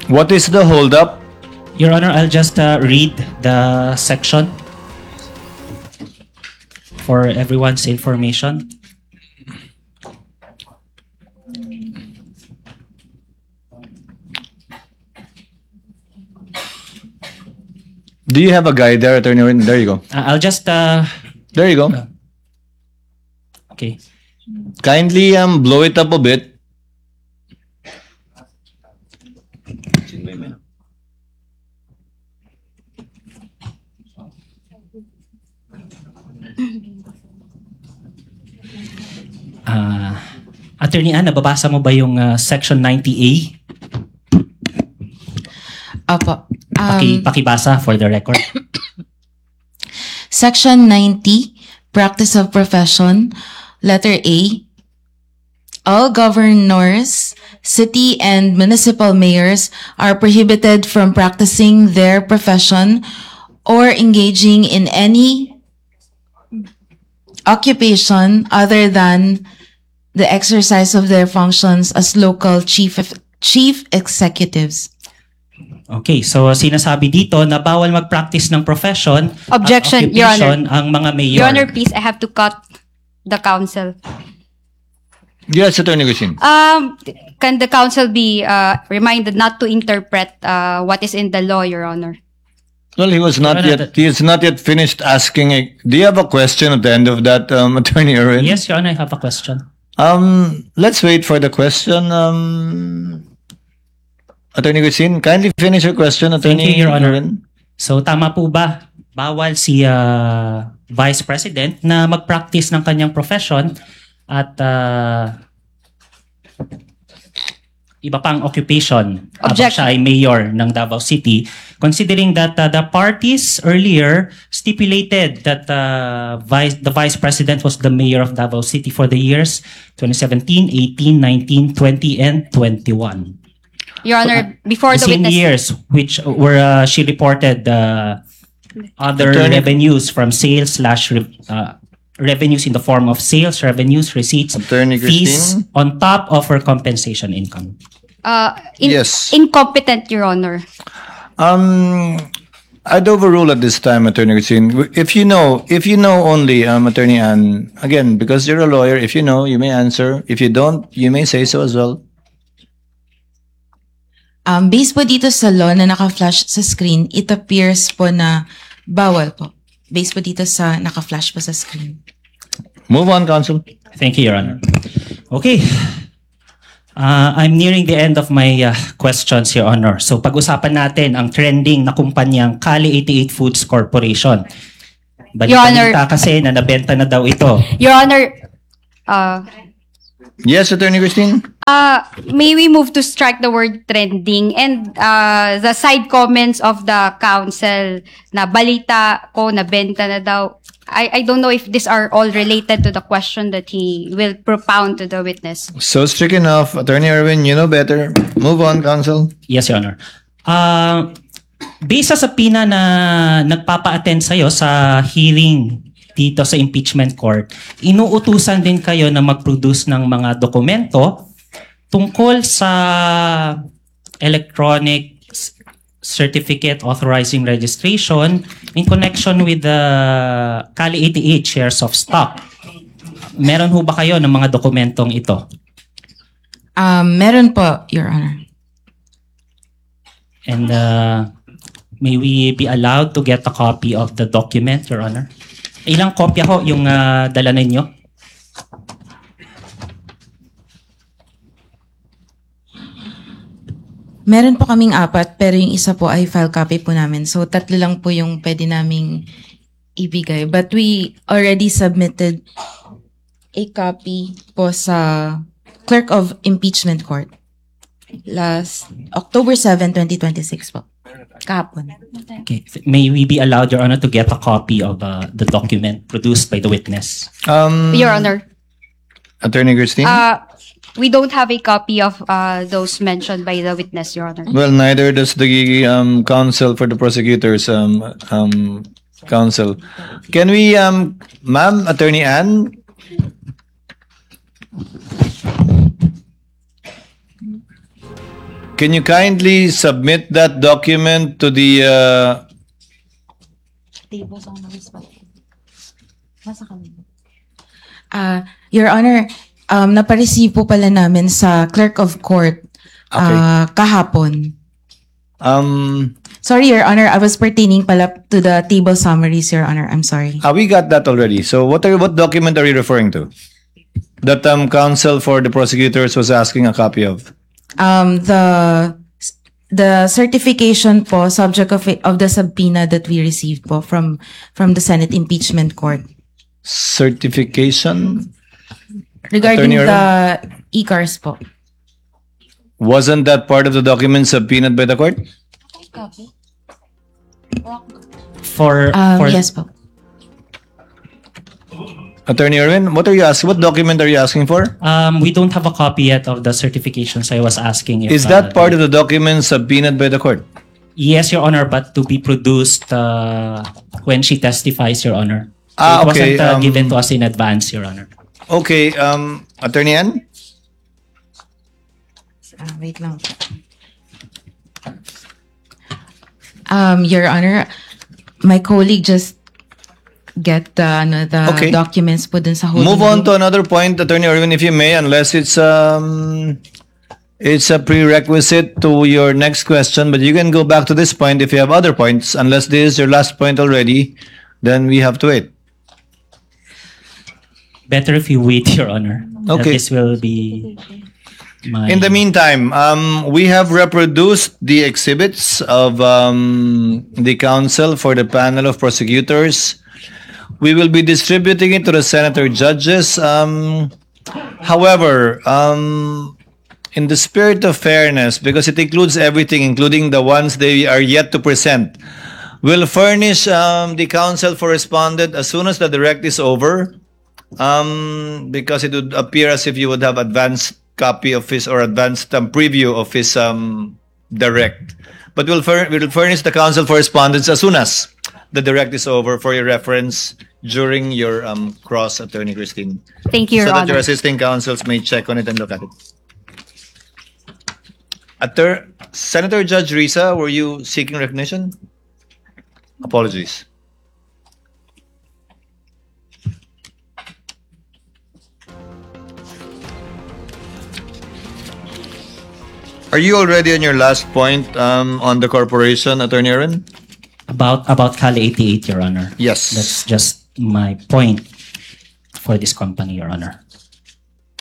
What is the holdup? Your Honor, I'll just read the section for everyone's information. Do you have a guide there, Attorney Owen? There you go. I'll just There you go. okay. Kindly blow it up a bit. Attorney Ann, nababasa mo ba yung Section 90A? Apo. Pakibasa for the record. Section 90, Practice of Profession, Letter A. All governors, city and municipal mayors are prohibited from practicing their profession or engaging in any occupation other than the exercise of their functions as local chief executives. Okay, so sinasabi dito na bawal mag-practice ng profession Objection, at Your occupation Honor. ang mga mayor. Your Honor, please, I have to cut the counsel. Yes, Attorney Christine. Can the counsel be reminded not to interpret what is in the law, Your Honor? Well, he was not Your Honor, yet. He is not yet finished asking. Do you have a question at the end of that, Attorney Erwin? Yes, Your Honor, I have a question. Let's wait for the question. Attorney Christine, kindly finish your question, Attorney Thank you, Your Honor. Erwin. So tama po ba? Bawal si Vice President na mag-practice ng kanyang profession at iba pang occupation habang Objection. siya ay mayor ng Davao City, considering that the parties earlier stipulated that the Vice President was the mayor of Davao City for the years 2017, 18, 19, 20, and 21. Your Honor, before The the same witness... years which were she reported other Attorney- revenues from sales slash revenues in the form of sales revenues, receipts, Attorney fees Christine? on top of her compensation income. Yes. Incompetent, Your Honor. I'd overrule at this time, Attorney Christine. If you know only, Attorney Ann, again, because you're a lawyer, if you know, you may answer. If you don't, you may say so as well. Based po dito sa law na naka-flash sa screen, it appears po na bawal po. Based po dito sa naka-flash po sa screen. Move on, Counsel. Thank you, Your Honor. Okay. I'm nearing the end of my questions, Your Honor. So pag-usapan natin ang trending na kumpanyang Kali 88 Foods Corporation. Your Honor. Balita kasi na nabenta na daw ito. Your Honor, Yes, Attorney Christine? may we move to strike the word trending and the side comments of the counsel na balita ko na benta na daw. I don't know if these are all related to the question that he will propound to the witness. So strict enough. Attorney Erwin, you know better. Move on, Counsel. Yes, Your Honor. Based sa subpoena na nagpapa-attend sa'yo sa hearing dito sa impeachment court, inuutusan din kayo na mag-produce ng mga dokumento tungkol sa electronic certificate authorizing registration in connection with the Kali 88 shares of stock. Meron ho ba kayo ng mga dokumentong ito? Meron po, Your Honor. And may we be allowed to get a copy of the document, Your Honor? Ilang kopya ho yung dala ninyo? Meron po kaming 4, pero yung isa po ay file copy po namin. So, 3 lang po yung pwede naming ibigay. But we already submitted a copy po sa Clerk of Impeachment Court last October 7, 2026 po. Kahapon. Okay. May we be allowed, Your Honor, to get a copy of the document produced by the witness? Your Honor, Attorney Christine? we don't have a copy of those mentioned by the witness, Your Honor. Well, neither does the counsel for the prosecutors counsel. Can we, ma'am, Attorney Ann? Can you kindly submit that document to the Your Honor, napareceive po pala namin sa Clerk of Court kahapon. Sorry, Your Honor, I was pertaining pala to the table summaries, Your Honor. I'm sorry. we got that already. So what document are you referring to? That counsel for the prosecutors was asking a copy of. The certification po subject of the subpoena that we received po from the Senate Impeachment Court Certification? regarding Attorney the e-cars po. Wasn't that part of the document subpoenaed by the court? For Yes po. Attorney Erwin, what document are you asking for? we don't have a copy yet of the certifications. I was asking if Is that part of the document subpoenaed by the court? Yes, Your Honor, but to be produced when she testifies, Your Honor. So Ah, it okay, wasn't given to us in advance, Your Honor. Okay, Attorney Ann? Wait lang. Your Honor, my colleague just get the Okay. documents po dun sa holding Move on room. to another point, Attorney Erwin, if you may, unless it's a prerequisite to your next question, but you can go back to this point if you have other points. Unless this is your last point already, then we have to wait. Better if you wait, Your Honor. That Okay. This will be my... In the meantime, we have reproduced the exhibits of the counsel for the panel of prosecutors. We will be distributing it to the senator judges. However, in the spirit of fairness, because it includes everything, including the ones they are yet to present, we'll furnish the counsel for respondent as soon as the direct is over, because it would appear as if you would have advanced copy of his or advanced preview of his direct. But we'll furnish the counsel for respondents as soon as the direct is over for your reference during your cross, Attorney Christine. Thank you, Your So that your Honor. assisting counsels may check on it and look at it. Senator Judge Risa, were you seeking recognition? Apologies. Are you already on your last point on the corporation, Attorney Aaron? About Cali 88, Your Honor. Yes. That's just my point for this company, Your Honor.